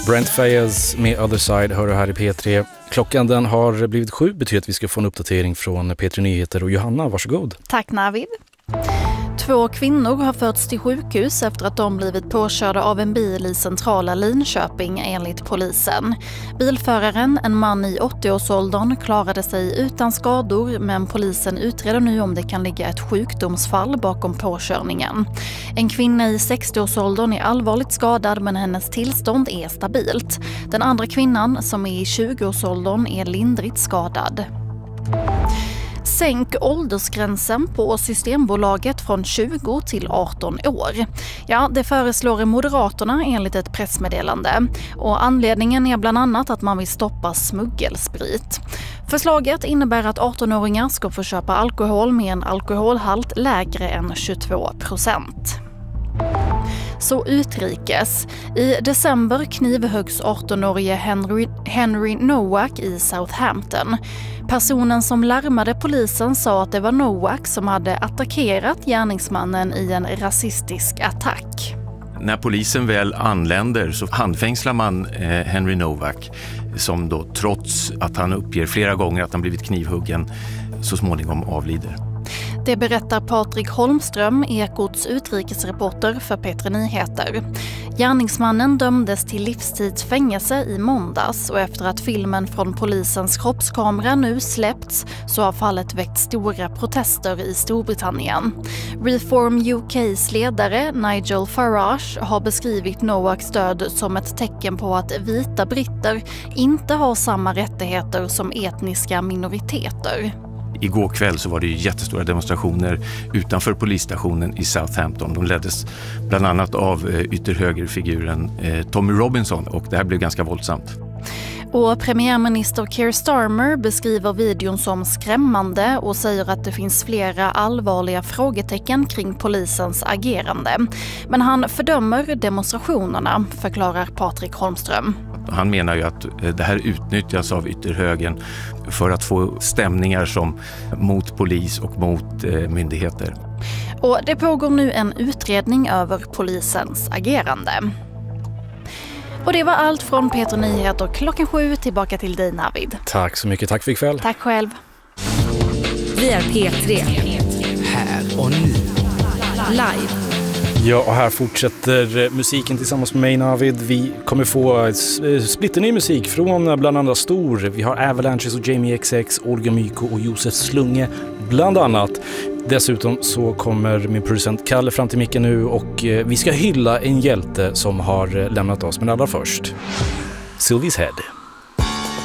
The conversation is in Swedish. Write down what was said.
Brent Faiyaz med Other Side hör du här i P3. Klockan den har blivit 7, betyder att vi ska få en uppdatering från P3 Nyheter. Och Johanna, varsågod. Tack Navid. 2 kvinnor har förts till sjukhus efter att de blivit påkörda av en bil i centrala Linköping enligt polisen. Bilföraren, en man i 80-årsåldern, klarade sig utan skador, men polisen utreder nu om det kan ligga ett sjukdomsfall bakom påkörningen. En kvinna i 60-årsåldern är allvarligt skadad, men hennes tillstånd är stabilt. Den andra kvinnan, som är i 20-årsåldern, är lindrigt skadad. Sänk åldersgränsen på Systembolaget från 20 till 18 år. Ja, det föreslår Moderaterna enligt ett pressmeddelande. Och anledningen är bland annat att man vill stoppa smuggelsprit. Förslaget innebär att 18-åringar ska få köpa alkohol med en alkoholhalt lägre än 22%. Så utrikes. I december knivhöggs 18-årige Henry Nowak i Southampton. Personen som larmade polisen sa att det var Nowak som hade attackerat gärningsmannen i en rasistisk attack. När polisen väl anländer så handfängslar man Henry Nowak, som då trots att han uppger flera gånger att han blivit knivhuggen så småningom avlider. Det berättar Patrik Holmström, Ekots utrikesreporter för P3 Nyheter. Gärningsmannen dömdes till livstidsfängelse i måndags, och efter att filmen från polisens kroppskamera nu släppts så har fallet väckt stora protester i Storbritannien. Reform UKs ledare Nigel Farage har beskrivit Nowaks död som ett tecken på att vita britter inte har samma rättigheter som etniska minoriteter. Igår kväll så var det ju jättestora demonstrationer utanför polisstationen i Southampton. De leddes bland annat av ytterhögerfiguren Tommy Robinson, och det här blev ganska våldsamt. Och premiärminister Keir Starmer beskriver videon som skrämmande och säger att det finns flera allvarliga frågetecken kring polisens agerande. Men han fördömer demonstrationerna, förklarar Patrik Holmström. Han menar ju att det här utnyttjas av ytterhögern för att få stämningar som mot polis och mot myndigheter. Och det pågår nu en utredning över polisens agerande. Och det var allt från P3 Nyheter klockan 7. Tillbaka till dig, Navid. Tack så mycket, tack för ikväll. Tack själv. Vi är P3. Här och nu. Live. Ja, och här fortsätter musiken tillsammans med mig, Navid. Vi kommer få splitterny musik från bland andra Stor. Vi har Avalanches och Jamie XX, Olga Myko och Josef Slunge bland annat. Dessutom så kommer min producent Kalle fram till micken nu, och vi ska hylla en hjälte som har lämnat oss. Men allra först, Sylvie's Head.